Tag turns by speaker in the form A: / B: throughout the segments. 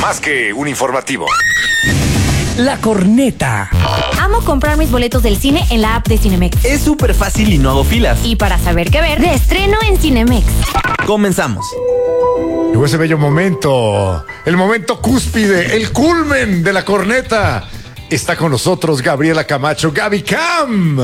A: más que un informativo.
B: La Corneta.
C: Amo comprar mis boletos del cine en la app de Cinemex.
D: Es súper fácil y no hago filas.
C: Y para saber qué ver, de estreno en Cinemex.
D: Comenzamos.
A: Llegó ese bello momento, el momento cúspide, el culmen de La Corneta. Está con nosotros Gabriela Camacho, Gaby Cam.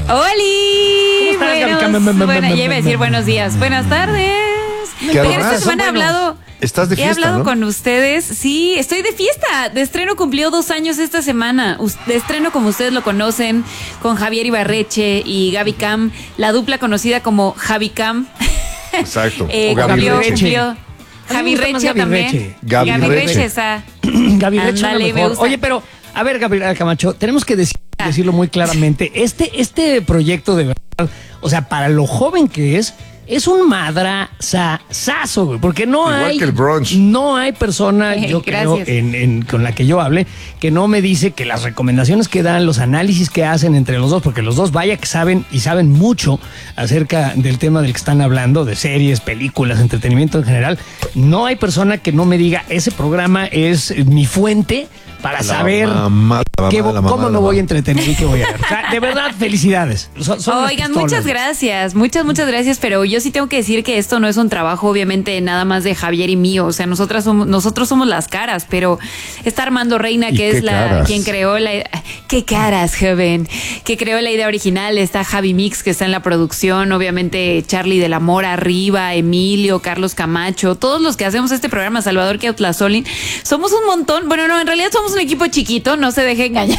C: ¡Holi! Bueno, ya iba a decir buenos días. Buenas tardes. Pero esta semana he hablado...
A: Estás de fiesta,
C: He hablado
A: ¿no?
C: con ustedes. Sí, estoy de fiesta. De estreno cumplió 2 años esta semana. De estreno, como ustedes lo conocen, con Javier Ibarreche y Gaby Cam, la dupla conocida como Javi Cam.
A: Exacto. O Gaby
C: Cumplió
A: Reche.
C: Javi Reche también.
A: Gaby Reche.
C: Esa.
B: Gaby Reche
C: Ándale,
B: es la
C: me
B: mejor.
C: gusta.
B: Oye, pero, a ver, Gabriela Camacho, tenemos que decirlo muy claramente. Este proyecto de verdad, o sea, para lo joven que es un madrazazo, güey, porque
A: Igual que el brunch.
B: no hay persona, yo creo,
C: Gracias.
B: con la que yo hable, que no me dice que las recomendaciones que dan, los análisis que hacen entre los dos, porque los dos vaya que saben y saben mucho acerca del tema del que están hablando, de series, películas, entretenimiento en general, no hay persona que no me diga, ese programa es mi fuente para saber cómo me voy a entretener y qué voy a ver. O sea, de verdad, felicidades.
C: Oigan, muchas gracias, muchas gracias, pero yo sí tengo que decir que esto no es un trabajo, obviamente, nada más de Javier y mío. O sea, nosotros somos las caras, pero está Armando Reina, que es quien creó la... ¡Qué caras, joven! Que creó la idea original. Está Javi Mix, que está en la producción. Obviamente, Charlie de la Mora arriba, Emilio, Carlos Camacho, todos los que hacemos este programa, Salvador Keutlasolin. Somos un montón. Bueno, no, en realidad somos un equipo chiquito, no se deje engañar.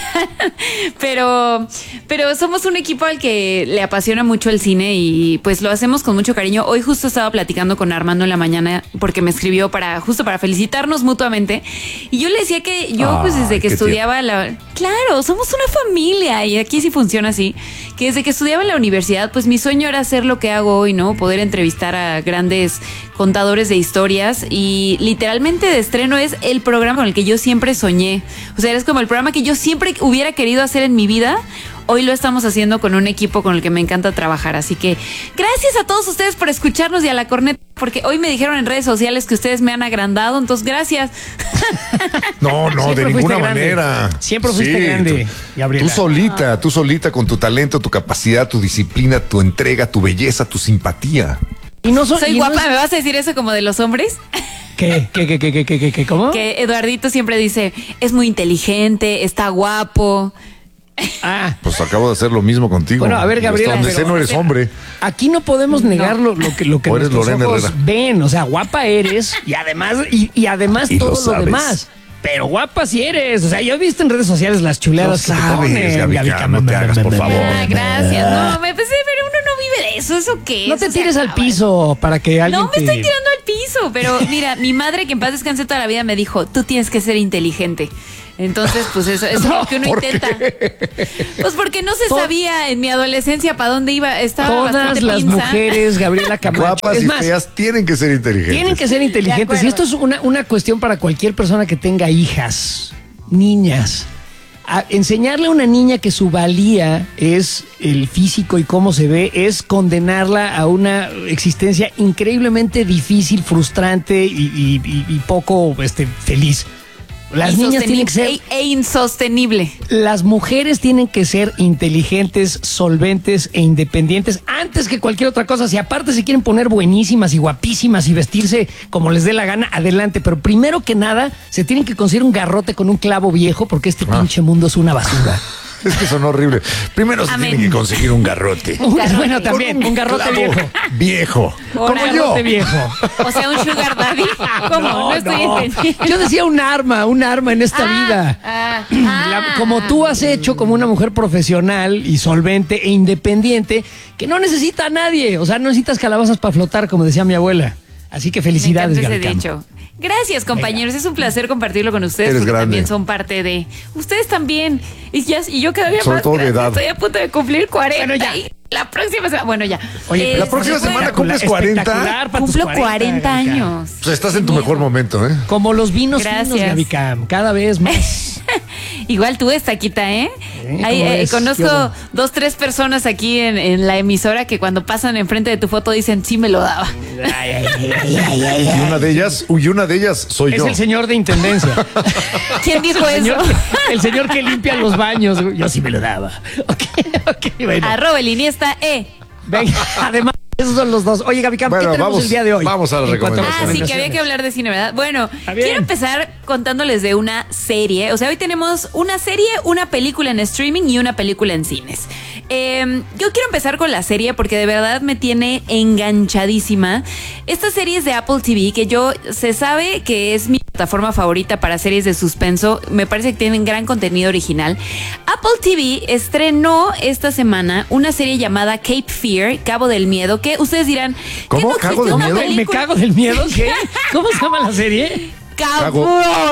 C: pero somos un equipo al que le apasiona mucho el cine y pues lo hacemos con mucho cariño. Hoy justo estaba platicando con Armando en la mañana porque me escribió justo para felicitarnos mutuamente. Y yo le decía que yo, pues desde que estudiaba Claro, somos una familia y aquí sí funciona así. Que desde que estudiaba en la universidad, pues mi sueño era hacer lo que hago hoy, ¿no? Poder entrevistar a grandes contadores de historias y literalmente de estreno es el programa con el que yo siempre soñé. O sea, es como el programa que yo siempre hubiera querido hacer en mi vida. Hoy lo estamos haciendo con un equipo con el que me encanta trabajar. Así que gracias a todos ustedes por escucharnos y a La Corneta, porque hoy me dijeron en redes sociales que ustedes me han agrandado, entonces gracias.
A: No,
B: Siempre
A: de ninguna
B: grande.
A: manera.
B: Siempre fuiste grande, Gabriela.
A: Tú solita con tu talento, tu capacidad, tu disciplina, tu entrega, tu belleza, tu simpatía.
B: Y no
C: Soy guapa, ¿me vas a decir eso como de los hombres?
B: ¿Qué? ¿Cómo?
C: Que Eduardito siempre dice, es muy inteligente, está guapo.
A: Pues acabo de hacer lo mismo contigo.
B: Bueno, a ver, Gabriela,
A: Hasta donde sé no eres hombre.
B: Aquí no podemos negar lo que
A: O eres
B: nuestros
A: Lorena
B: ojos
A: Herrera.
B: ven. O sea, guapa eres y además
A: Y
B: todo
A: lo
B: lo
A: sabes.
B: demás. Pero guapa sí eres. O sea, yo he visto en redes sociales las chuleadas
A: Lo
B: que te
A: sabes,
B: ponen,
A: Gaby Cam, no te hagas, por favor.
C: Gracias. No, me pensé, pero uno no vive de eso. ¿Eso qué es?
B: No te
C: O sea,
B: tires al piso para que alguien
C: No me estoy tirando al piso, pero mira, mi madre, que en paz descanse toda la vida, me dijo, tú tienes que ser inteligente. Entonces, pues eso es lo que uno intenta. Pues porque no se sabía en mi adolescencia para dónde iba. Estaba
B: Todas
C: bastante
B: las
C: pinza.
B: mujeres, Gabriela Camacho.
A: Guapas
B: Es
A: y
B: más,
A: feas tienen que ser inteligentes.
B: tienen que ser inteligentes.
C: De
B: Y esto es una cuestión para cualquier persona que tenga hijas, niñas. Enseñarle a una niña que su valía es el físico y cómo se ve es condenarla a una existencia increíblemente difícil, frustrante y poco feliz. Las niñas tienen que ser...
C: E insostenible.
B: Las mujeres tienen que ser inteligentes, solventes e independientes antes que cualquier otra cosa. Si aparte se quieren poner buenísimas y guapísimas y vestirse como les dé la gana, adelante. Pero primero que nada, se tienen que conseguir un garrote con un clavo viejo porque este pinche mundo es una basura.
A: Es que son horribles. Primero se
C: Amén.
A: tiene que conseguir un garrote.
B: Bueno, también, un garrote
A: Clavo
B: viejo.
A: Viejo.
C: Un
A: Como yo.
B: Garrote viejo.
C: O sea, un sugar daddy. ¿Cómo? No estoy entendiendo.
B: Yo decía un arma en esta vida. Como tú has hecho como una mujer profesional y solvente e independiente, que no necesita a nadie. O sea, no necesitas calabazas para flotar, como decía mi abuela. Así que felicidades,
C: Me encanta ese
B: Gaby Cam.
C: dicho. Gracias, compañeros. Es un placer compartirlo con ustedes.
A: Eres
C: Porque
A: grande.
C: también son parte de... Ustedes también. Y yo cada día
A: Sobre
C: más
A: todo de
C: grande.
A: edad.
C: Estoy a punto de cumplir 40.
B: Bueno, ya.
C: Y la próxima semana... Bueno, ya.
B: Oye,
A: la próxima semana cumples 40.
B: Espectacular para tus
C: Cumplo 40
B: Gaby Cam.
C: años.
A: Pues estás en tu mejor momento, ¿eh?
B: Como los vinos
C: Gracias.
B: finos, Gaby Cam, cada vez más.
C: Igual tú, Estaquita, ¿eh? Conozco 2, 3 personas aquí en la emisora que cuando pasan enfrente de tu foto dicen, sí me lo daba.
A: Y una de ellas soy yo.
B: Es el señor de intendencia.
C: ¿Quién dijo eso?
B: El señor que limpia los baños. Yo sí me lo daba. Ok, bueno.
C: @ Iniesta,
B: Venga, además, esos son los dos. Oye, Gaby Cam, ¿qué tenemos el día de hoy?
A: Vamos a la recomendación.
C: Sí, que había que hablar de cine, ¿verdad? Bueno, quiero empezar contándoles de una serie. O sea, hoy tenemos una serie, una película en streaming y una película en cines. Yo quiero empezar con la serie porque de verdad me tiene enganchadísima. Esta serie es de Apple TV, que se sabe que es mi plataforma favorita para series de suspenso. Me parece que tienen gran contenido original. Apple TV estrenó esta semana una serie llamada Cape Fear, Cabo del Miedo, que ustedes dirán,
A: ¿cómo?
C: ¿No
A: ¿Cabo del Miedo?
B: ¿Me cago del miedo? ¿Qué? ¿Cómo se llama la serie?
C: Cabo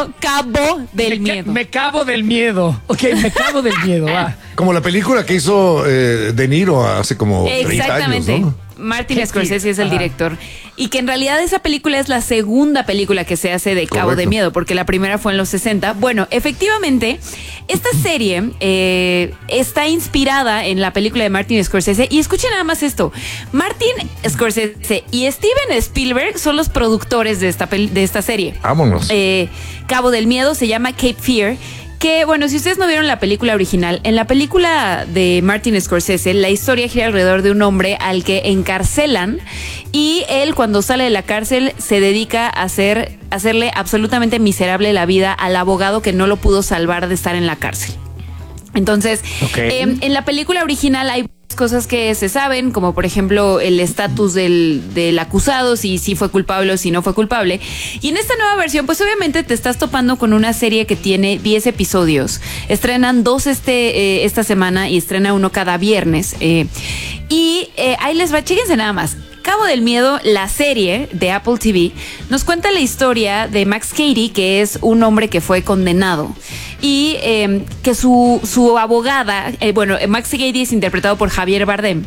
C: del Miedo.
B: Me cago del miedo. Ok, me cago del miedo, va.
A: Como la película que hizo De Niro hace como 30 años, ¿no?
C: Martin Scorsese es el director. Y que en realidad esa película es la segunda película que se hace de Cabo de Miedo, porque la primera fue en los 60. Bueno, efectivamente, esta serie está inspirada en la película de Martin Scorsese. Y escuchen nada más esto. Martin Scorsese y Steven Spielberg son los productores de esta serie.
A: Vámonos.
C: Cabo del Miedo se llama Cape Fear. Que, bueno, si ustedes no vieron la película original, en la película de Martin Scorsese, la historia gira alrededor de un hombre al que encarcelan y él, cuando sale de la cárcel, se dedica a hacerle absolutamente miserable la vida al abogado que no lo pudo salvar de estar en la cárcel. Entonces, en la película original hay cosas que se saben, como por ejemplo el estatus del acusado, si fue culpable o si no fue culpable. Y en esta nueva versión, pues obviamente te estás topando con una serie que tiene 10 episodios. Estrenan 2 esta semana y estrena uno cada viernes. Ahí les va, chéquense nada más. Cabo del Miedo, la serie de Apple TV, nos cuenta la historia de Max Cady, que es un hombre que fue condenado. Y que su abogada, Max Cady es interpretado por Javier Bardem.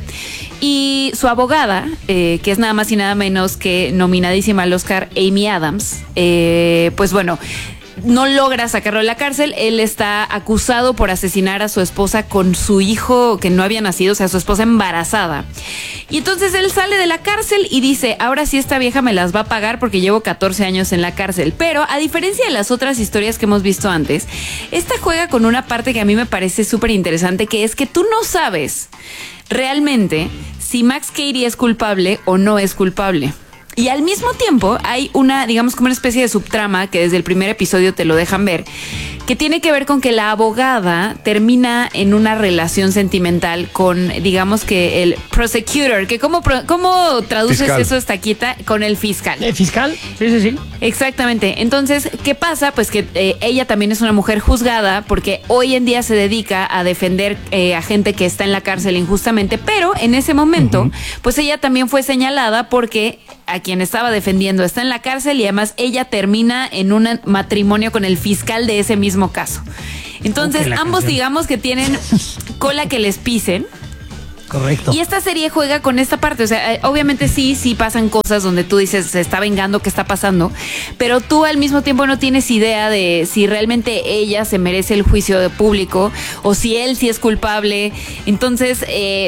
C: Y su abogada, que es nada más y nada menos que nominadísima al Oscar, Amy Adams, pues bueno, no logra sacarlo de la cárcel. Él está acusado por asesinar a su esposa con su hijo que no había nacido, o sea, su esposa embarazada. Y entonces él sale de la cárcel y dice, ahora sí esta vieja me las va a pagar porque llevo 14 años en la cárcel. Pero a diferencia de las otras historias que hemos visto antes, esta juega con una parte que a mí me parece súper interesante, que es que tú no sabes realmente si Max Cady es culpable o no es culpable. Y al mismo tiempo hay una, digamos, como una especie de subtrama que desde el primer episodio te lo dejan ver, que tiene que ver con que la abogada termina en una relación sentimental con, digamos que el prosecutor, que ¿cómo traduces fiscal. Eso, Estaquita? Con el fiscal.
B: ¿El fiscal? Sí.
C: Exactamente. Entonces, ¿qué pasa? Pues que ella también es una mujer juzgada porque hoy en día se dedica a defender a gente que está en la cárcel injustamente, pero en ese momento, pues ella también fue señalada porque a quien estaba defendiendo está en la cárcel y además ella termina en un matrimonio con el fiscal de ese mismo caso. Entonces, ambos digamos que tienen cola que les pisen.
B: Correcto.
C: Y esta serie juega con esta parte, o sea, obviamente sí pasan cosas donde tú dices, se está vengando, ¿qué está pasando? Pero tú al mismo tiempo no tienes idea de si realmente ella se merece el juicio de público o si él sí es culpable. Entonces,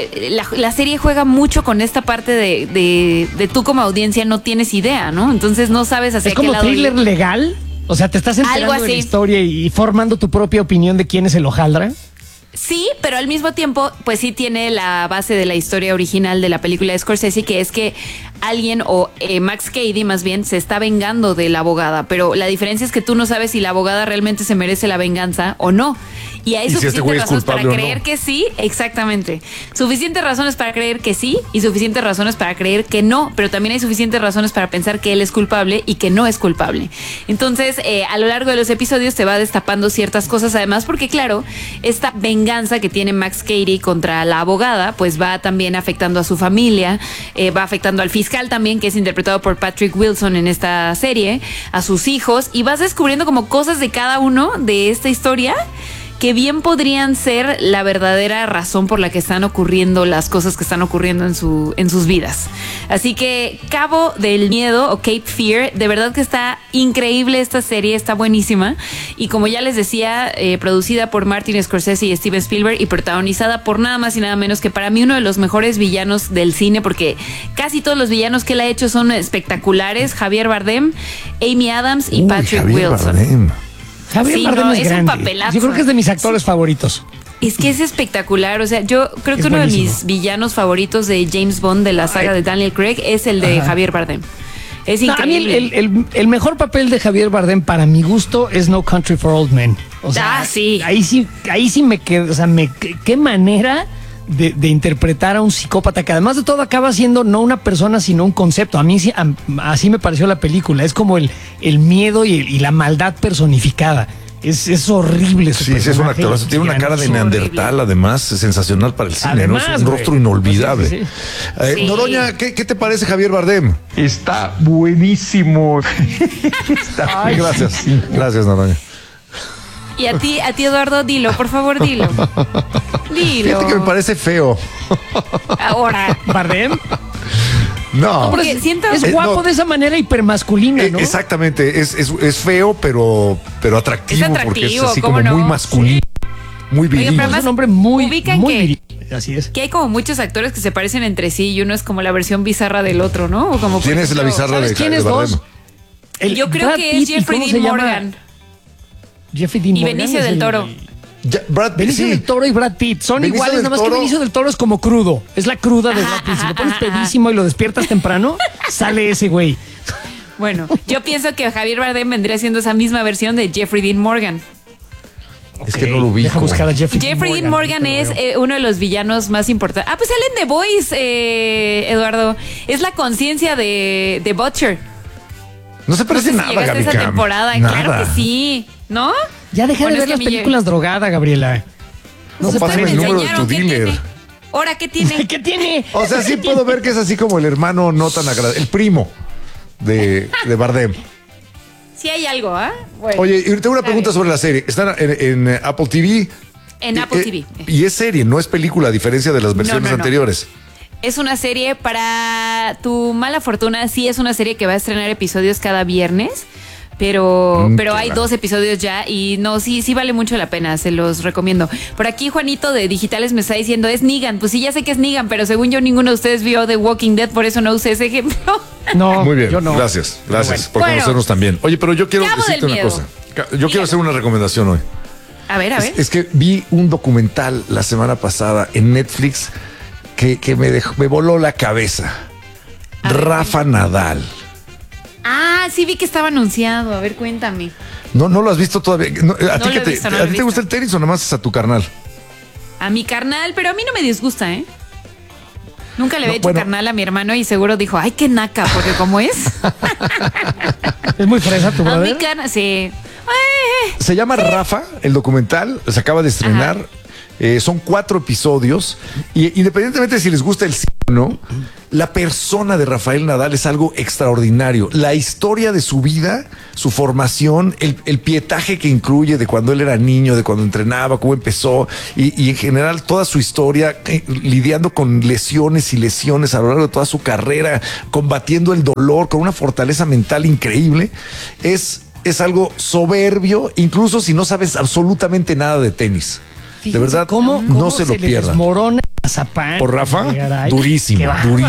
C: la serie juega mucho con esta parte de tú como audiencia no tienes idea, ¿no? Entonces no sabes hacia qué lado.
B: ¿Es como thriller legal? O sea, ¿te estás enterando de la historia y formando tu propia opinión de quién es el hojaldra?
C: Sí, pero al mismo tiempo, pues sí tiene la base de la historia original de la película de Scorsese, que es que alguien, o Max Cady más bien, se está vengando de la abogada, pero la diferencia es que tú no sabes si la abogada realmente se merece la venganza o no. Y hay suficientes razones para creer que sí, exactamente. Suficientes razones para creer que sí y suficientes razones para creer que no, pero también hay suficientes razones para pensar que él es culpable y que no es culpable. Entonces, a lo largo de los episodios te va destapando ciertas cosas, además porque, claro, esta venganza que tiene Max Cady contra la abogada, pues va también afectando a su familia, va afectando al fiscal también, que es interpretado por Patrick Wilson en esta serie, a sus hijos, y vas descubriendo como cosas de cada uno de esta historia que bien podrían ser la verdadera razón por la que están ocurriendo las cosas que están ocurriendo en sus vidas. Así que Cabo del Miedo o Cape Fear, de verdad que está increíble esta serie, está buenísima. Y como ya les decía, producida por Martin Scorsese y Steven Spielberg y protagonizada por nada más y nada menos que para mí uno de los mejores villanos del cine, porque casi todos los villanos que él ha hecho son espectaculares: Javier Bardem, Amy Adams y Patrick
A: Javier
C: Wilson.
A: Bardem.
B: Javier Bardem es grande.
C: un papelazo.
B: Yo creo que es de mis actores favoritos.
C: Es que es espectacular, o sea, yo creo que uno de mis villanos favoritos de James Bond, de la saga de Daniel Craig, es el de Javier Bardem. Es increíble.
B: A mí el mejor papel de Javier Bardem para mi gusto es No Country for Old Men. O sea,
C: sí.
B: Ahí sí me quedo, o sea, qué manera de interpretar a un psicópata que además de todo acaba siendo no una persona sino un concepto. A mí así me pareció la película. Es como el miedo y la maldad personificada. Es horrible su
A: personaje. Sí, es un actorazo. Tiene una cara de neandertal, además, sensacional para el cine, además, ¿no? Es un rostro inolvidable. Sí. Noroña, ¿qué te parece Javier Bardem?
E: Está buenísimo.
A: Gracias. Gracias, Noroña.
C: Y a ti, Eduardo, dilo, por favor, dilo.
A: Fíjate que me parece feo.
C: Ahora.
B: ¿Bardem?
A: No,
C: porque
B: es guapo de esa manera hipermasculina, ¿no?
A: Exactamente, es feo, pero atractivo, porque es así como muy masculino, muy viril.
B: Es un hombre muy viril. Así es.
C: Que hay como muchos actores que se parecen entre sí y uno es como la versión bizarra del otro, ¿no? O como,
A: ¿quién es la bizarra de Bardem?
C: Yo creo que es Jeffrey Dean Morgan.
B: Jeffrey Dean Morgan.
C: Y Benicio del Toro.
B: Benicio del Toro y Brad Pitt son Benicio iguales, nada más que Benicio del Toro es como crudo. Es la cruda de Brad Pitt. Si lo pones pedísimo y lo despiertas temprano, sale ese güey.
C: Bueno, yo pienso que Javier Bardem vendría siendo esa misma versión de Jeffrey Dean Morgan.
A: Es que no lo ubico.
B: Buscar a
C: Jeffrey Dean Morgan es uno de los villanos más importantes. Pues salen The Boys, Eduardo. Es la conciencia de Butcher.
A: No se parece nada,
C: Gaby esa temporada.
A: Nada.
C: Claro que sí, ¿no?
B: Ya deja de ver las películas drogada, Gabriela.
A: No se pasa el número de tu dealer.
C: ¿Ahora qué tiene?
B: ¿Qué tiene?
A: O sea, sí puedo ver que es así como el hermano no tan agradable, el primo de Bardem.
C: Sí hay algo, ¿ah? Bueno,
A: oye, y tengo una pregunta sobre la serie. Está en Apple TV.
C: En Apple TV.
A: Y es serie, no es película, a diferencia de las versiones anteriores.
C: Es una serie, para tu mala fortuna, sí es una serie que va a estrenar episodios cada viernes. Pero hay 2 episodios ya y no, sí vale mucho la pena, se los recomiendo. Por aquí Juanito de Digitales me está diciendo, es Negan. Pues sí, ya sé que es Negan, pero según yo ninguno de ustedes vio The Walking Dead, por eso no usé ese ejemplo.
B: No,
A: muy bien,
B: yo no.
A: Gracias por conocernos también. Oye, pero yo quiero decirte una cosa. Yo quiero hacer una recomendación hoy.
C: A ver.
A: Es que vi un documental la semana pasada en Netflix que me voló la cabeza. Rafa Nadal.
C: Ah, sí vi que estaba anunciado. A ver, cuéntame.
A: No lo has visto todavía. ¿A ti te gusta el tenis o nada más es a tu carnal?
C: A mi carnal, pero a mí no me disgusta, ¿eh? Nunca le había hecho carnal a mi hermano y seguro dijo, ay, qué naca, porque como es.
B: Es muy fresa tu brother.
C: A mi carnal, sí.
A: Se llama Rafa, el documental, se acaba de estrenar. Son 4 episodios y independientemente de si les gusta el cine o no, la persona de Rafael Nadal es algo extraordinario. La historia de su vida, su formación, el pietaje que incluye de cuando él era niño, de cuando entrenaba, cómo empezó y en general toda su historia, lidiando con lesiones y lesiones a lo largo de toda su carrera, combatiendo el dolor con una fortaleza mental increíble. Es algo soberbio, incluso si no sabes absolutamente nada de tenis.
B: Fíjense,
A: de verdad,
B: ¿cómo
A: no se lo pierdan.
B: Desmorona el mazapán.
A: Por Rafa, durísimo.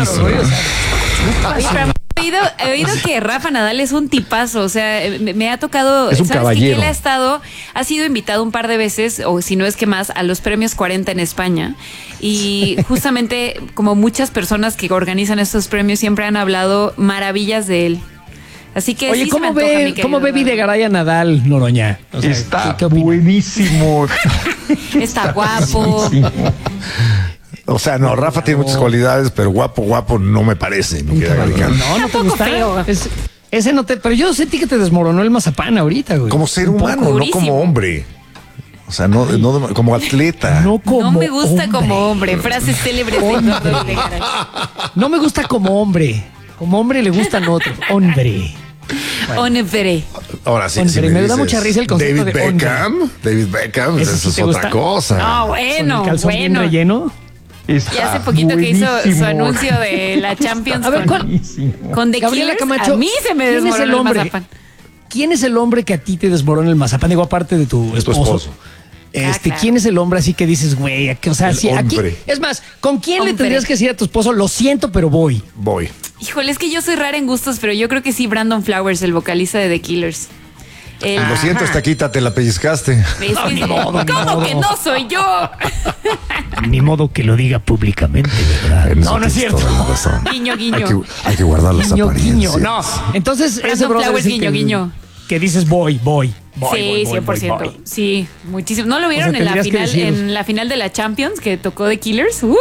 C: He oído que Rafa Nadal es un tipazo, o sea, me ha tocado,
A: es un caballero.
C: Que él ha sido invitado un par de veces, o si no es que más, a los premios 40 en España. Y justamente, como muchas personas que organizan estos premios siempre han hablado maravillas de él. Así que
B: oye,
C: sí,
B: ¿cómo ve Videgaray a Nadal, Noroña?
E: O sea, está buenísimo.
C: Está guapo.
A: O sea, no, Rafa tiene muchas cualidades, pero guapo no me parece.
B: No te gusta. Ese no te. Pero yo sentí que te desmoronó el mazapán ahorita, güey.
A: Como ser humano, no como hombre. O sea, no como atleta.
B: No
C: me gusta hombre. Como hombre. Frases célebres de Videgaray.
B: No me gusta como hombre. Como hombre le gustan otros. Hombre.
C: Bueno.
A: Ahora sí,
B: Hombre, me da mucha risa el concepto
A: David
B: de hombre.
A: Beckham. David Beckham,
B: ¿Ese
A: eso
B: sí
A: es
B: te
A: otra
B: gusta?
A: cosa.
C: No,
B: Con
C: bueno,
B: el calzón bien
C: bueno.
B: relleno.
C: Y hace poquito que hizo su anuncio de la Champions
B: A ver,
C: con The
B: Gabriela
C: Killers,
B: Camacho,
C: a mí se me
B: ¿quién es
C: desmoronó
B: el
C: el
B: hombre?
C: mazapán.
B: ¿Quién es el hombre que a ti te desmorona el mazapán? Digo, aparte de tu
A: Es tu
B: esposo.
A: esposo.
C: Claro.
B: ¿Quién es el hombre así que dices, güey, o sea,
A: El
B: sí, aquí,
A: hombre.
B: es más, ¿con quién le
C: Hombre.
B: tendrías que decir a tu esposo, lo siento, pero voy?
A: Voy.
C: Híjole, es que yo soy rara en gustos, pero yo creo que sí, Brandon Flowers, el vocalista de The Killers.
A: Lo siento, esta quita, te la pellizcaste.
C: Es que-
B: ni modo, ni
C: ¿Cómo
B: modo.
C: que no soy yo?
B: Ni modo que lo diga públicamente, ¿verdad?
A: En eso
B: No, no es
A: tienes
B: cierto.
A: toda la razón.
C: Guiño, guiño.
A: Hay que guardar las
B: Guiño,
A: apariencias.
B: guiño. No, entonces
C: Brandon
B: ese brother
C: Flowers,
B: es el
C: guiño,
B: que,
C: guiño.
B: que dices voy.
C: Sí,
B: voy,
C: 100%.
B: voy.
C: Sí, muchísimo. ¿No lo vieron
B: O sea,
C: en la
B: tendrías que
C: final,
B: decir-
C: en la final de la Champions que tocó The Killers? Uf.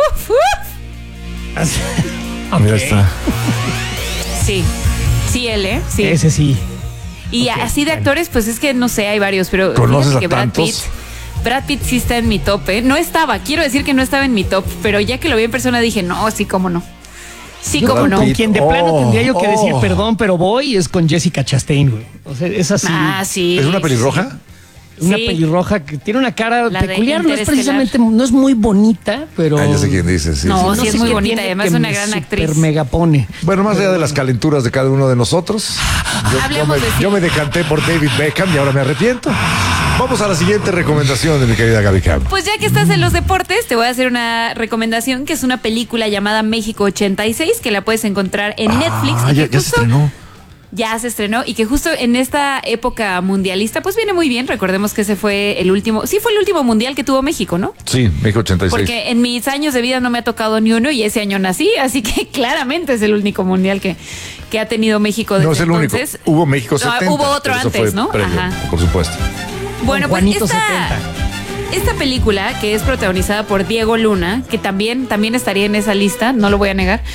A: Mira, está.
C: Sí. Sí, él, ¿eh? Sí.
B: Ese sí.
C: Y
B: Ok,
C: así de
B: bueno.
C: actores, pues es que no sé, hay varios, pero
A: ¿Conoces
C: fíjate
A: a
C: que
A: tantos?
C: Brad Pitt sí está en mi top, ¿eh? No estaba, quiero decir que no estaba en mi top, pero ya que lo vi en persona dije, no, sí, cómo no. Sí,
B: Yo
C: cómo
A: Brad
C: no.
B: con
A: Pitt.
B: quien de plano tendría yo que decir
A: Oh.
B: perdón, pero voy es con Jessica Chastain, güey. O sea, es así.
C: Ah, sí.
A: ¿Es una
C: sí,
A: pelirroja?
C: sí.
B: Una
C: Sí.
B: pelirroja que tiene una cara
C: La de
B: peculiar, no es
C: Interestelar.
B: precisamente, no es muy bonita, pero.
A: Ah, ya sé quién dice, sí.
C: No,
A: sí.
C: sí es
B: sé
C: muy
B: qué
C: bonita
B: tiene
C: y además
B: que
C: es una
B: me
C: gran
B: super
C: actriz.
B: mega pone.
A: Bueno, más allá de las calenturas de cada uno de nosotros,
C: Hablemos de
A: yo me decanté por David Beckham y ahora me arrepiento. Vamos a la siguiente recomendación de mi querida Gaby Cam.
C: Pues ya que estás en los deportes, te voy a hacer una recomendación que es una película llamada México 86, que la puedes encontrar en Netflix.
A: Ah,
C: y
A: ya
C: que
A: se estrenó.
C: Ya se estrenó y que justo en esta época mundialista, pues viene muy bien. Recordemos que ese fue el último mundial que tuvo México, ¿no?
A: Sí, México 86.
C: Porque en mis años de vida no me ha tocado ni uno y ese año nací, así que claramente es el único mundial que ha tenido México desde
A: No es el único.
C: entonces.
A: Hubo México
C: No,
A: 70.
C: hubo otro
A: pero eso
C: antes,
A: fue
C: ¿no?
A: previo,
C: Ajá.
A: por supuesto.
C: Bueno, pues
B: Juanito
C: esta
B: 70.
C: película, que es protagonizada por Diego Luna, que también estaría en esa lista, no lo voy a negar,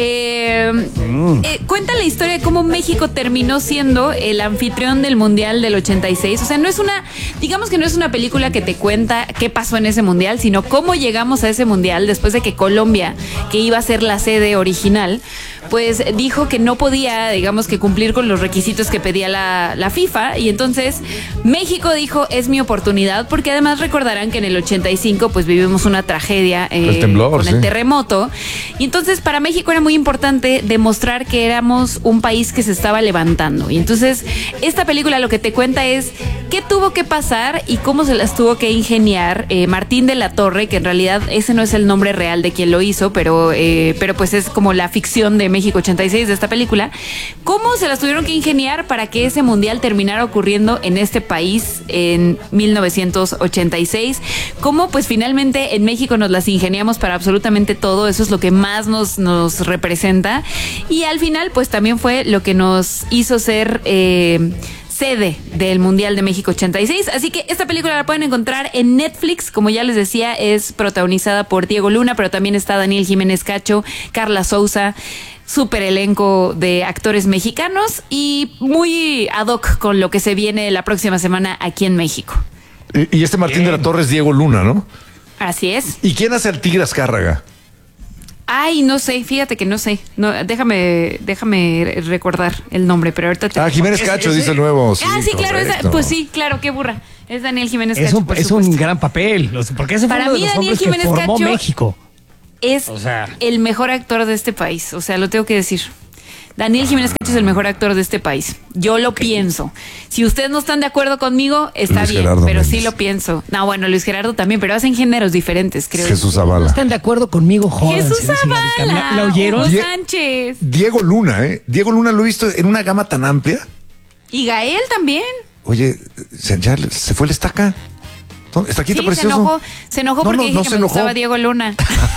C: cuenta la historia de cómo México terminó siendo el anfitrión del Mundial del 86. O sea, digamos que no es una película que te cuenta qué pasó en ese Mundial, sino cómo llegamos a ese Mundial después de que Colombia, que iba a ser la sede original, pues dijo que no podía, digamos que cumplir con los requisitos que pedía la FIFA, y entonces México dijo, es mi oportunidad, porque además recordarán que en el 85 pues vivimos una tragedia
A: El temblor,
C: con
A: sí.
C: el terremoto, y entonces para México era muy importante demostrar que éramos un país que se estaba levantando, y entonces esta película lo que te cuenta es qué tuvo que pasar y cómo se las tuvo que ingeniar Martín de la Torre, que en realidad ese no es el nombre real de quien lo hizo, pero pues es como la ficción de México 86 de esta película, cómo se las tuvieron que ingeniar para que ese mundial terminara ocurriendo en este país en 1986, cómo pues finalmente en México nos las ingeniamos para absolutamente todo, eso es lo que más nos representa, y al final pues también fue lo que nos hizo ser sede del Mundial de México 86. Así que esta película la pueden encontrar en Netflix. Como ya les decía, es protagonizada por Diego Luna, pero también está Daniel Jiménez Cacho, Carla Souza, súper elenco de actores mexicanos y muy ad hoc con lo que se viene la próxima semana aquí en México.
A: Y este Martín de la Torre es Diego Luna, ¿no?
C: Así es.
A: ¿Y quién hace al Tigre Azcárraga?
C: Ay, no sé, fíjate que no sé. No, déjame recordar el nombre, pero ahorita te...
A: Jiménez Cacho,
B: ese-
A: dice el nuevo. Sí,
C: sí, claro,
A: correcto.
C: pues sí, claro, qué burra. Es Daniel Jiménez
B: Es
C: Cacho,
B: un,
C: por
B: es
C: supuesto.
B: un gran papel, porque ese fue
C: Para
B: uno de
C: mí,
B: los
C: Daniel
B: hombres que
C: Jiménez
B: formó
C: Cacho
B: México.
C: Es
B: O sea.
C: el mejor actor de este país, o sea, lo tengo que decir. Daniel Jiménez Cacho es el mejor actor de este país. Yo lo pienso. Si ustedes no están de acuerdo conmigo, está
A: Luis
C: bien,
A: Gerardo
C: pero sí
A: Méndez.
C: lo pienso. No, bueno, Luis Gerardo también, pero hacen géneros diferentes, creo.
A: Jesús
B: ¿No
A: Zavala.
B: están de acuerdo conmigo, jódanse?
C: Jesús
B: dice Gaby Cam.
C: Zavala.
B: ¿La oyeron?
C: Hugo
A: Die-
C: Sánchez.
A: Diego Luna, ¿eh? Diego Luna lo he visto en una gama tan amplia.
C: Y Gael también.
A: Oye, se fue el estaca. Estaquita
C: Sí,
A: precioso.
C: se enojó
A: No,
C: porque
A: no,
C: dije
A: no
C: que
A: se
C: me
A: enojó.
C: gustaba Diego Luna.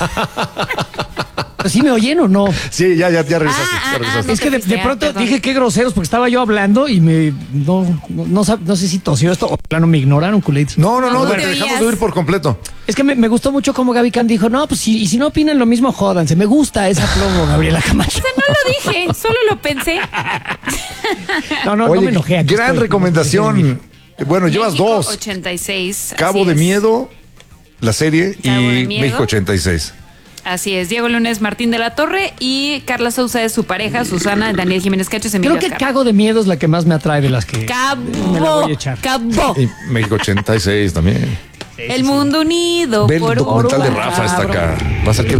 B: ¿Sí me oyen o no?
A: Sí, ya regresaste.
C: Ah,
A: ya regresaste.
B: Es que de
C: fuiste,
B: pronto
C: perdón.
B: dije qué groseros porque estaba yo hablando y no sé si tosió esto o plano me ignoraron, culitos.
A: No,
C: No
A: te
C: te
A: dejamos
C: oías.
A: de oír por completo.
B: Es que me gustó mucho como Gaby Cam dijo, no, pues si no opinan lo mismo, jódanse. Me gusta esa plomo, Gabriela Camacho.
C: O sea, no lo dije, solo lo pensé.
B: No
A: Oye,
B: me enojé. aquí
A: gran
B: estoy.
A: recomendación. Bueno, llevas
C: México
A: dos.
C: 86.
A: Cabo
C: así
A: de
C: es.
A: Miedo, la serie,
C: Cabo de
A: y
C: Miedo.
A: México 86.
C: Así es, Diego Luna es Martín de la Torre y Carla Sousa es su pareja, Susana, Daniel Jiménez Cacho es Emilio
B: Creo que
C: Azcárraga.
B: Cago de Miedo es la que más me atrae de las que me la
C: Cabo,
B: voy a echar.
C: Cabo.
A: Y México 86 también.
C: El mundo unido
A: Ve el
C: por
A: documental de
C: un
A: Rafa, está
C: cabrón.
A: acá. Va a ser que...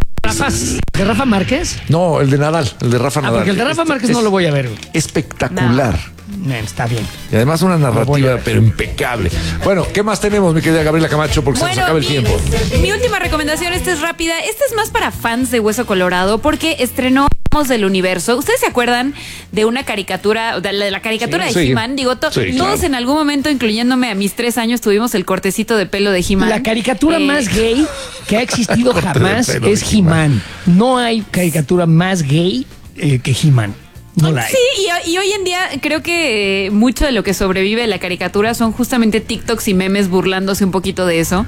B: ¿De Rafa Márquez?
A: No, el de Nadal, el de Rafa Nadal.
B: Porque el de Rafa Márquez no lo voy a ver, güey.
A: Espectacular.
B: Está bien.
A: Y además una
B: voy a
A: narrativa,
B: ver.
A: pero impecable. Bueno, ¿qué más tenemos, mi querida Gabriela Camacho? Porque se nos acaba el tiempo.
C: Mi última recomendación, esta es rápida. Esta es más para fans de Hueso Colorado porque estrenó Amos del Universo. ¿Ustedes se acuerdan de una caricatura, de la caricatura de
A: Sí.
C: He-Man? Digo,
A: Sí,
C: todos
A: claro.
C: en algún momento, incluyéndome a mis 3 años, tuvimos el cortecito de pelo de He-Man.
B: La caricatura más gay que ha existido
A: Corte de
B: jamás
A: pelo de
B: es He-Man. No hay caricatura más gay que He-Man. No la hay.
C: Sí, y hoy en día creo que mucho de lo que sobrevive de la caricatura son justamente TikToks y memes burlándose un poquito de eso.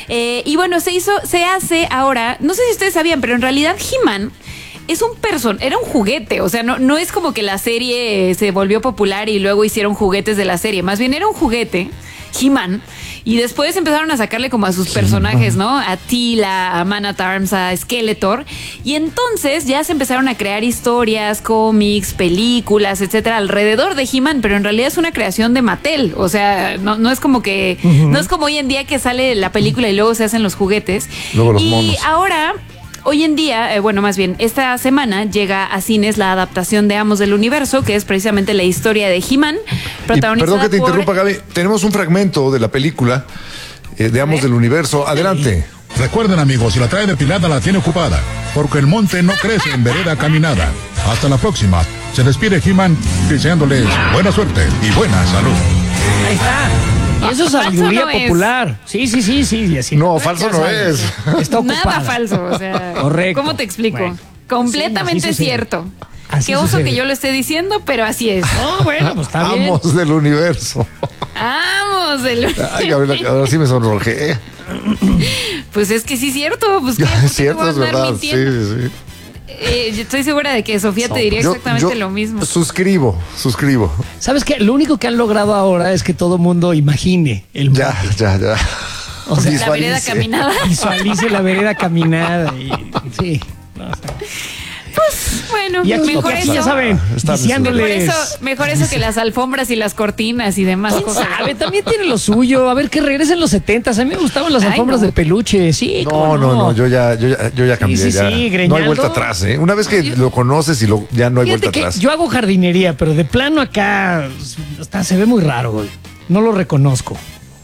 C: Y bueno, se hace ahora, no sé si ustedes sabían, pero en realidad He-Man es era un juguete, o sea, no es como que la serie se volvió popular y luego hicieron juguetes de la serie, más bien era un juguete, He-Man, y después empezaron a sacarle como a sus personajes, ¿no? A Teela, a Man at Arms, a Skeletor, y entonces ya se empezaron a crear historias, cómics, películas, etcétera, alrededor de He-Man, pero en realidad es una creación de Mattel, o sea, no es como que, no es como hoy en día que sale la película y luego se hacen los juguetes.
A: Luego los
C: y
A: monos.
C: ahora... Hoy en día, bueno, más bien, esta semana llega a cines la adaptación de Amos del Universo, que es precisamente la historia de He-Man,
A: Y
C: protagonizada
A: perdón que te
C: por...
A: interrumpa, Gaby. Tenemos un fragmento de la película de Amos del Universo. Adelante.
F: Recuerden, amigos, si la trae depilada la tiene ocupada, porque el monte no crece en vereda caminada. Hasta la próxima. Se despide He-Man deseándoles buena suerte y buena salud.
B: Ahí está. Y eso es sabiduría
C: no es.
B: popular. Sí, y así.
A: No, falso no es.
B: Está ocupada.
C: Nada falso, o sea,
B: Correcto.
C: ¿cómo te explico?
B: Bueno.
C: Completamente
B: Sí, así sucede.
C: cierto.
B: Así
C: Qué oso
B: sucede.
C: que yo lo esté diciendo, pero así es.
B: No, bueno, pues está bien.
A: Amos del Universo.
C: Amos del
A: Ay, Gabriela, ahora sí me sonrojé.
C: Pues es que sí es cierto. Pues, ¿qué?
A: Es cierto,
C: ¿Por qué
A: es
C: te voy a andar
A: verdad. Sí,
C: mintiendo?
A: sí.
C: Yo estoy segura de que Sofía te diría exactamente
A: Yo
C: lo mismo.
A: Suscribo.
B: ¿Sabes qué? Lo único que han logrado ahora es que todo mundo imagine el monte.
A: Ya.
B: O sea,
C: La vereda caminada.
B: Visualice la vereda caminada. Sí. No, o sea.
C: Bueno,
B: Y aquí,
C: mejor
B: aquí
C: eso.
B: ya saben,
A: Está
B: diciéndoles.
C: Mejor eso que las alfombras y las cortinas y demás
B: ¿Quién
C: cosas.
B: sabe? También tiene lo suyo. A ver, que regresen los 70s. A mí me gustaban las
C: Ay,
B: alfombras
C: no.
B: de peluche. Sí, ¿cómo
A: No, yo ya cambié.
B: Sí,
A: ya. No hay
B: Greñaldo.
A: vuelta atrás, ¿eh? Una vez que lo conoces y ya no hay
B: Fíjate
A: vuelta
B: que
A: atrás.
B: yo hago jardinería, pero de plano acá se ve muy raro, güey. No lo reconozco.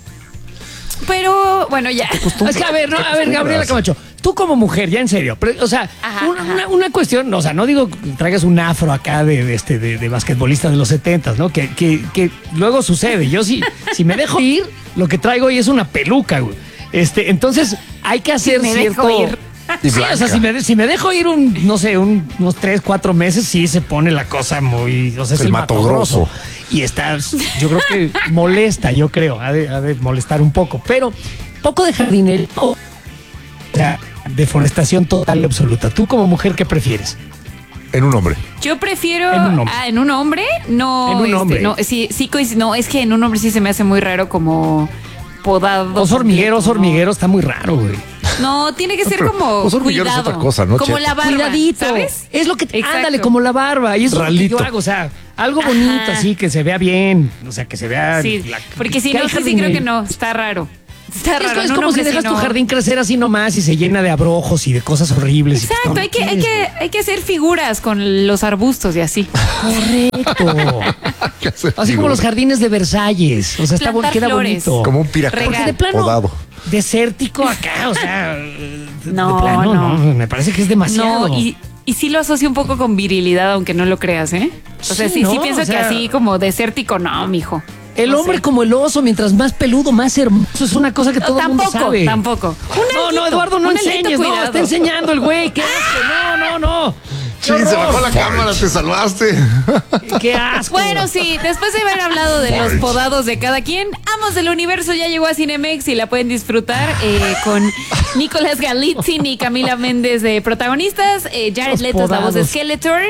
C: Pero bueno, ya.
B: Es que, a ver, Gabriela Camacho, tú como mujer, ya en serio, pero, o sea,
C: Ajá,
B: una cuestión, o sea, no digo que traigas un afro acá de basquetbolista de los 70s, ¿no? Que luego sucede. Yo si me dejo ir, lo que traigo hoy es una peluca, güey. Entonces hay que hacer
C: me
B: cierto...
C: dejo ir.
A: Y
B: Sí, o sea,
A: blanca.
B: si me dejo ir unos 3, 4 meses, sí se pone la cosa muy, o sea, es
A: El
B: el
A: mato
B: mato grosso.
A: grosso.
B: Y está, yo creo que molesta, ha de molestar un poco, pero poco de jardinería, o sea, deforestación total y absoluta. ¿Tú como mujer qué prefieres?
A: En un hombre.
C: Yo prefiero
B: En un hombre.
C: en un hombre, no,
B: En un hombre.
C: no, no, es que en un hombre sí se me hace muy raro como podado.
B: Oso hormiguero
C: completo,
B: está muy raro, güey.
C: No, tiene que ser
A: pero
C: como
A: oso hormiguero es
C: cuidado,
A: otra cosa, ¿no,
C: como
A: Che?
C: la barba,
B: Cuidadito,
C: ¿sabes?
B: es lo que
C: Exacto.
B: ándale como la barba y eso es lo que
A: Ralito.
B: yo hago, o sea, algo bonito
C: Ajá.
B: así que se vea bien, o sea, que se vea
C: Sí,
B: la-
C: porque si
B: que
C: no,
B: el
C: sí creo
B: jardinería-
C: que no, está raro. Está
B: Es,
C: raro.
B: es
C: en un
B: como si
C: hombre sí
B: dejas tu
C: no.
B: jardín crecer así nomás y se llena de abrojos y de cosas horribles.
C: Exacto,
B: No
C: hay que
B: quieres,
C: hacer figuras con los arbustos y así.
B: güey. Correcto. Así como los jardines de Versalles. O sea,
C: Plantar
B: queda
C: flores.
B: bonito.
A: Como un piracón
C: Regar.
B: Porque de plano
A: podado.
B: desértico acá, o sea,
C: No,
B: de plano,
C: no.
B: me parece que es demasiado.
C: No, y sí lo asocio un poco con virilidad, aunque no lo creas, ¿eh? O sea,
B: Sí,
C: sí,
B: ¿no?
C: pienso
B: O sea,
C: que así como desértico, no, mijo.
B: El
C: No
B: hombre
C: sé.
B: como el oso, mientras más peludo, más hermoso. Es una cosa que todo el mundo
C: Tampoco,
B: sabe.
C: tampoco.
B: No, Eduardo, no
C: un alguito,
B: enseñes, no,
C: cuidado.
B: está enseñando el güey. ¿Qué asco? No.
A: Sí, se bajó la cámara, te salvaste.
B: Qué asco.
C: Bueno, sí, después de haber hablado de los podados de cada quien, Amos Amos del Universo ya llegó a Cinemex y la pueden disfrutar con Nicolás Galitzin y Camila Méndez de protagonistas. Jared Leto es la voz de Skeletor.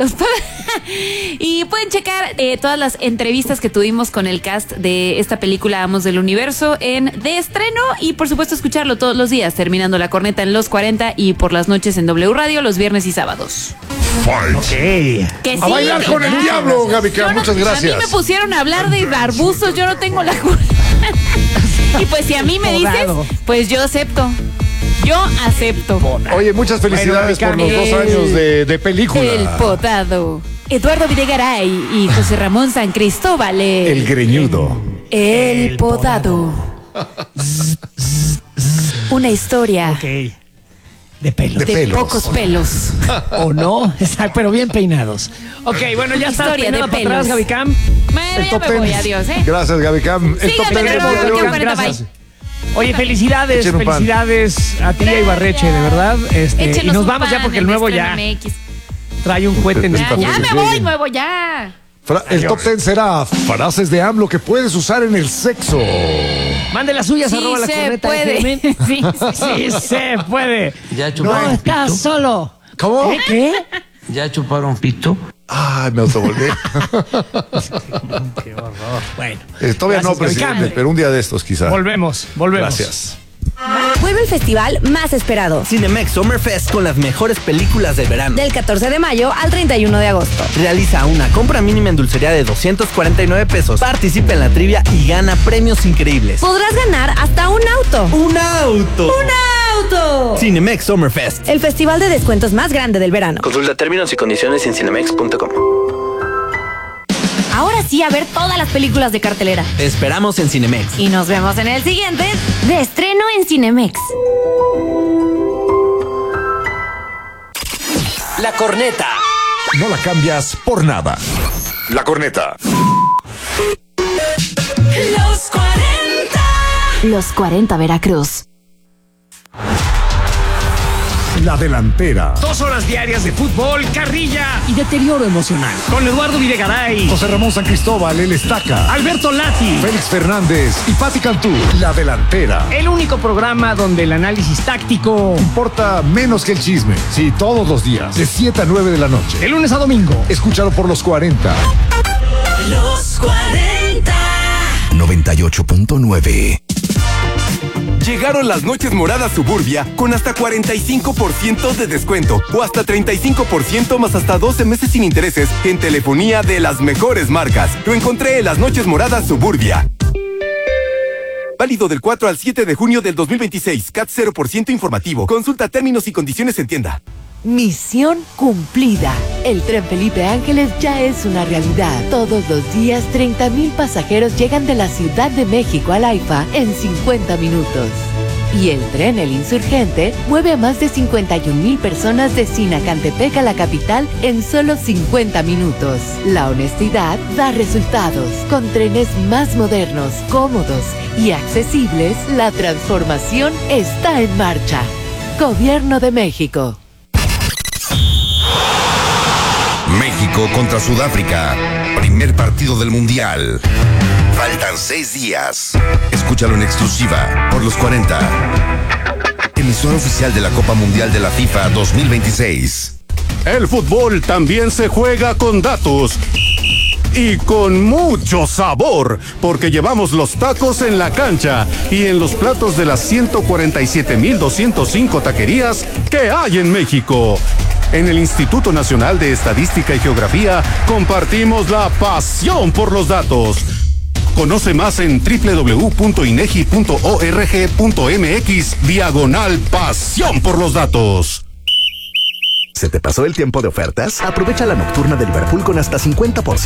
C: Y pueden checar todas las entrevistas que tuvimos con el cast de esta película Amos del Universo de estreno, y por supuesto escucharlo todos los días, terminando la corneta en los 40 y por las noches en W Radio los viernes y sábados.
A: Okay.
C: Que sí,
A: a bailar con el diablo, Gaby Cam, muchas gracias.
C: A mí me pusieron a hablar de arbustos, yo no tengo la culpa. Y pues si a mí me dices, pues yo acepto. Yo acepto.
A: Oye, muchas felicidades por los 2 años de película.
C: El Podado. Eduardo Videgaray y José Ramón San Cristóbal.
A: El Greñudo.
C: El Podado. Una historia.
B: Ok. De pelos.
C: De pocos pelos.
B: ¿O no? Pero bien peinados. Ok, bueno, ya está.
C: Historia de
B: para
C: pelos.
B: atrás, Gaby Cam.
C: Bueno, ya me voy, adiós,
A: Gracias, Gaby Cam.
C: El top 10
B: Gracias. Oye, felicidades a ti y a Ibarreche, de verdad. Y nos vamos ya porque el nuevo ya trae un cohete en el
C: papel. Ya me voy, nuevo ya.
A: El top 10 será frases de AMLO que puedes usar en el sexo.
B: Mande las suyas,
C: Sí
B: arroba la
C: se
B: corneta
C: puede.
B: FM. Sí se puede.
G: ¿Ya chuparon
B: No estás
G: pito?
B: solo.
A: ¿Cómo?
B: ¿Qué?
G: ¿Ya chuparon pito?
A: Ay, me autovolvé.
B: Qué horror. Bueno.
A: Todavía no, presidente, pero un día de estos quizás.
B: Volvemos.
A: Gracias.
H: Vuelve el festival más esperado.
D: Cinemex Summer Fest con las mejores películas del verano.
H: Del 14 de mayo al 31 de agosto.
D: Realiza una compra mínima en dulcería de 249 pesos. Participa en la trivia y gana premios increíbles.
H: Podrás ganar hasta un auto.
D: ¡Un auto!
H: ¡Un auto!
D: Cinemex Summer Fest.
H: El festival de descuentos más grande del verano.
D: Consulta términos y condiciones en cinemex.com.
H: Ahora sí, a ver todas las películas de cartelera.
D: Te esperamos en Cinemex.
H: Y nos vemos en el siguiente de estreno en Cinemex.
I: La corneta.
A: No la cambias por nada. La corneta.
C: Los 40.
H: Los 40 Veracruz.
A: La delantera.
B: 2 horas diarias de fútbol, carrilla y deterioro emocional. Con Eduardo Videgaray,
A: José Ramón San Cristóbal, el Estaca.
B: Alberto Lati,
A: Félix Fernández y Pati Cantú. La delantera.
B: el único programa donde el análisis táctico
A: Importa menos que el chisme. Sí, todos los días, de 7 a 9 de la noche.
B: de lunes a domingo.
A: Escúchalo por los 40.
C: Los 40.
J: 98.9.
K: Llegaron las noches moradas Suburbia con hasta 45% de descuento o hasta 35% más hasta 12 meses sin intereses en telefonía de las mejores marcas. Lo encontré en las noches moradas Suburbia. Válido del 4 al 7 de junio del 2026. CAT 0% informativo. Consulta términos y condiciones en tienda.
L: Misión cumplida. El tren Felipe Ángeles ya es una realidad. Todos los días 30,000 pasajeros llegan de la Ciudad de México al AIFA en 50 minutos. Y el tren El Insurgente mueve a más de 51,000 personas de Sinacantepec a la capital en solo 50 minutos. La honestidad da resultados. Con trenes más modernos, cómodos y accesibles, la transformación está en marcha. Gobierno de México.
J: México contra Sudáfrica. Primer partido del Mundial. Faltan 6 días. Escúchalo en exclusiva por los 40. Emisora oficial de la Copa Mundial de la FIFA 2026.
M: El fútbol también se juega con datos. Y con mucho sabor, porque llevamos los tacos en la cancha y en los platos de las 147,205 taquerías que hay en México. En el Instituto Nacional de Estadística y Geografía compartimos la pasión por los datos. Conoce más en www.inegi.org.mx/pasión por los datos.
N: ¿Se te pasó el tiempo de ofertas? Aprovecha la nocturna de Liverpool con hasta 50%